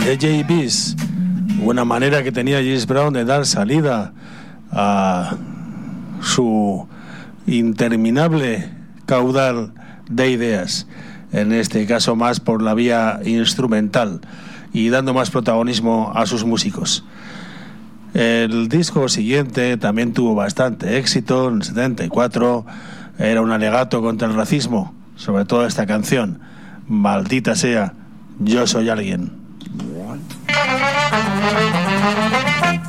The JBs, una manera que tenía James Brown de dar salida a su interminable caudal de ideas, en este caso más por la vía instrumental y dando más protagonismo a sus músicos. El disco siguiente también tuvo bastante éxito, en el 74, era un alegato contra el racismo, sobre todo esta canción, Maldita sea, yo soy alguien.